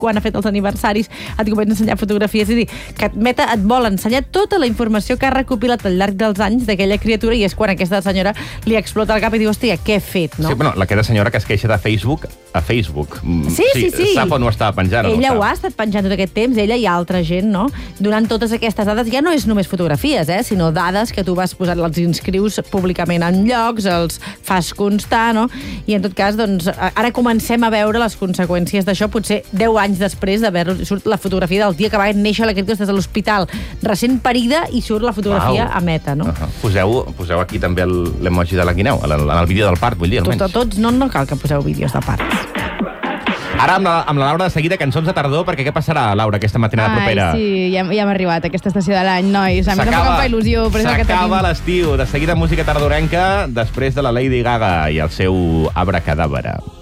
quan ha fet els aniversaris, et comença a ensenyar fotografies, és a dir, que Meta et vol ensenyar tota la informació que ha recopilat al llarg dels anys d'aquella criatura i és quan aquesta senyora li explota el cap i diu, hòstia, què he fet, no? Sí, bueno, aquesta senyora que es queixa de Facebook a Facebook. Sí. Sap on ho estava penjant. Ella ho ha estat penjant tot aquest temps, ella i altra gent, no? Donant totes aquestes dades, ja no és només fotografies, sinó dades que tu vas posar, els inscrius públicament en llocs, els fas constar, no? I en tot cas, doncs, ara comencem a veure les conseqüències d'això, potser 10 anys després d'haver surt la fotografia del dia que va néixer la criatura, estàs a l'hospital recent parida i surt la fotografia a Meta, no? Poseu aquí també l'emoji de la guineu, en el vídeo del part, vull dir, almenys. Tots, no cal que poseu vídeos de parts. Ara amb la Laura de seguida, cançons de tardor, perquè què passarà, Laura, aquesta matinada propera? Sí, ja hem arribat a aquesta estació de l'any, nois. A mi tampoc em fa il·lusió, però és el que tenim. S'acaba l'estiu, de seguida música tardorenca, després de la Lady Gaga i el seu Abracadabra.